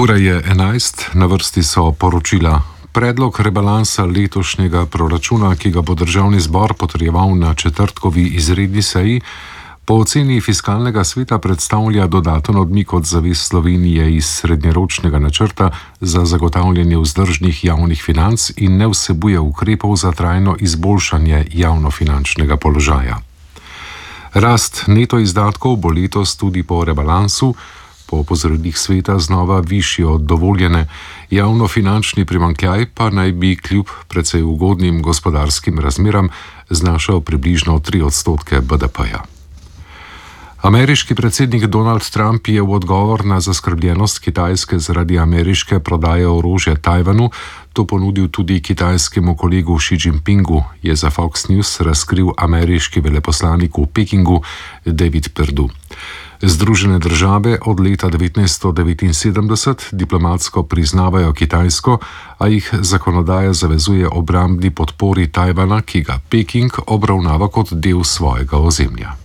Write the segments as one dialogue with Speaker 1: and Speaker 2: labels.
Speaker 1: Ura je 11, na vrsti so poročila. Predlog rebalansa letošnjega proračuna, ki ga bo državni zbor potrjeval na četrtkovi izredni seji, po oceni fiskalnega sveta predstavlja dodaten odmik od zavez Slovenije iz srednjeročnega načrta za zagotavljanje vzdržnih javnih financ in ne vsebuje ukrepov za trajno izboljšanje javnofinančnega položaja. Rast neto izdatkov bo letos tudi po rebalansu, po opozorilih sveta, znova višji od dovoljene, javnofinančni primanjkljaj pa naj bi kljub precej ugodnim gospodarskim razmeram znašal približno 3% BDP-ja. Ameriški predsednik Donald Trump je v odgovor na zaskrbljenost Kitajske zaradi ameriške prodaje orožja Tajvanu to ponudil tudi kitajskemu kolegu Xi Jinpingu, je za Fox News razkril ameriški veleposlanik v Pekingu David Perdue. Združene države od leta 1979 diplomatsko priznavajo Kitajsko, a jih zakonodaja zavezuje obrambni podpori Tajvana, ki ga Peking obravnava kot del svojega ozemlja.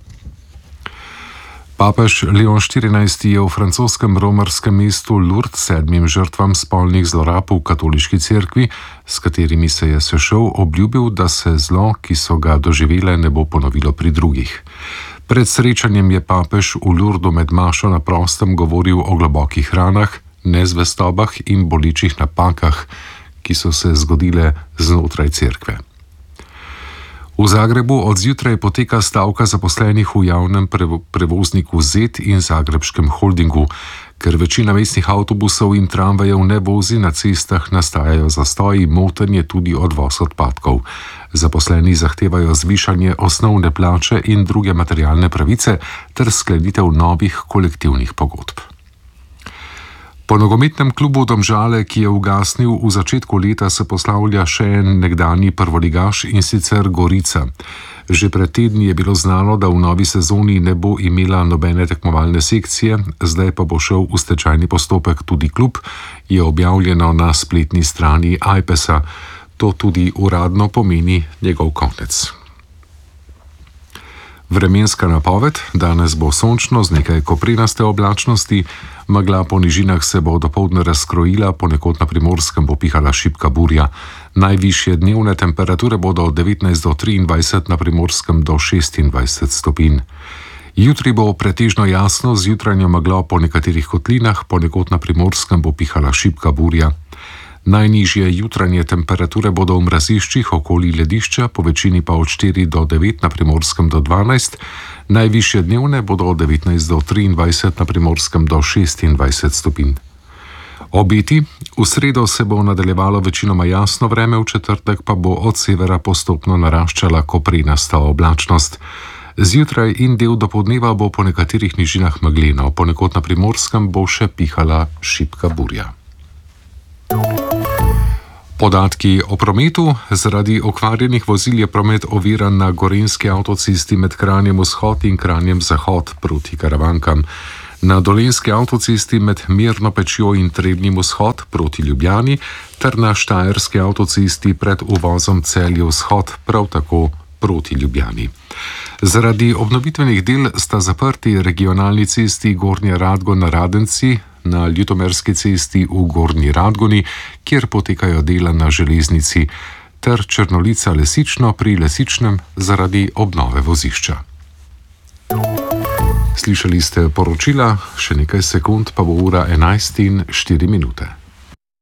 Speaker 1: Papež Leon XIV je v francoskem romarskem mestu Lourdes 7 žrtvam spolnih zlorab v katoliški cerkvi, s katerimi se je sešel, obljubil, da se zlo, ki so ga doživele, ne bo ponovilo pri drugih. Pred srečanjem je papež v Lourdesu med mašo na prostem govoril o globokih ranah, nezvestobah in bolečih napakah, ki so se zgodile znotraj cerkve. V Zagrebu od zjutraj poteka stavka zaposlenih v javnem prevozniku ZET in Zagrebškem holdingu. Ker večina mestnih avtobusov in tramvajev ne vozi, na cestah nastajajo zastoji, motenje tudi odvoz odpadkov. Zaposleni zahtevajo zvišanje osnovne plače in druge materialne pravice ter sklenitev novih kolektivnih pogodb. Po nogometnem klubu Domžale, ki je ugasnil v začetku leta, se poslavlja še en nekdanji prvoligaš, in sicer Gorica. Že pred tedni je bilo znano, da v novi sezoni ne bo imela nobene tekmovalne sekcije, zdaj pa bo šel v stečajni postopek tudi klub, je objavljeno na spletni strani Ajpesa. To tudi uradno pomeni njegov konec. Vremenska napoved: danes bo sončno z nekaj koprenaste oblačnosti, megla po nižinah se bo dopoldne razkrojila, ponekod na Primorskem bo pihala šibka burja. Najvišje dnevne temperature bodo od 19 do 23, na Primorskem do 26 stopinj. Jutri bo pretežno jasno z jutranjo meglo po nekaterih kotlinah, ponekod na Primorskem bo pihala šibka burja. Najnižje jutranje temperature bodo v mraziščih okoli ledišča, po večini pa od 4 do 9, na Primorskem do 12, najvišje dnevne bodo od 19 do 23, na Primorskem do 26 stopinj. Obeti: v sredo se bo nadaljevalo večinoma jasno vreme, v četrtek pa bo od severa postopno naraščala koprenasta oblačnost. Zjutraj in del dopoldneva bo po nekaterih nižinah megleno, ponekod na Primorskem bo še pihala šibka burja. Podatki o prometu: zaradi okvarjenih vozil je promet oviran na gorenjski avtocesti med Kranjem vzhod in Kranjem zahod proti Karavankam, na dolenjski avtocesti med Mirno Pečjo in Trebnjem vzhod proti Ljubljani ter na štajerski avtocesti pred uvozom Celje vzhod prav tako proti Ljubljani. Zaradi obnovitvenih del sta zaprti regionalni cesti Gornja Radgona-Radenci, na Ljutomerski cesti v Gornji Radgoni, kjer potekajo dela na železnici, ter Črnolica-Lesično pri Lesičnem zaradi obnove vozišča. Slišali ste poročila, še nekaj sekund pa bo ura 11:04.